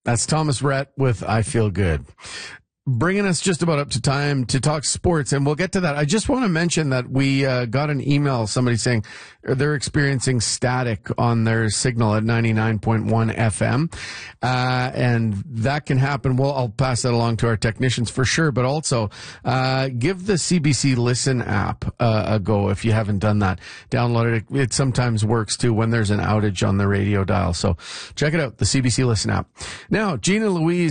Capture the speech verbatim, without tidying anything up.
That's Thomas Rhett with I Feel Good. Bringing us just about up to time to talk sports, and we'll get to that. I just want to mention that we uh, got an email, somebody saying they're experiencing static on their signal at ninety-nine point one F M, uh, and that can happen. Well, I'll pass that along to our technicians for sure, but also uh, give the C B C Listen app uh, a go if you haven't done that. Download it. It sometimes works, too, when there's an outage on the radio dial, so check it out, the C B C Listen app. Now, Gina Louise